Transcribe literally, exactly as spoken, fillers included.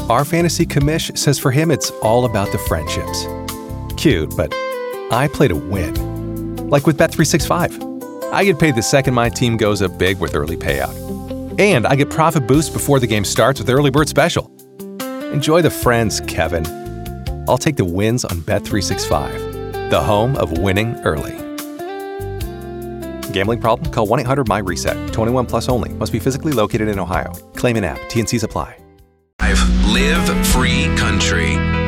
Our fantasy commish says for him it's all about the friendships. Cute, but I play to win. Like with Bet three sixty-five. I get paid the second my team goes up big with early payout. And I get profit boost before the game starts with Early Bird Special. Enjoy the friends, Kevin. I'll take the wins on Bet three sixty-five, the home of winning early. Gambling problem? Call one eight hundred M Y reset. twenty-one plus only. Must be physically located in Ohio. Claim in app. T N Cs apply. Live Free Country.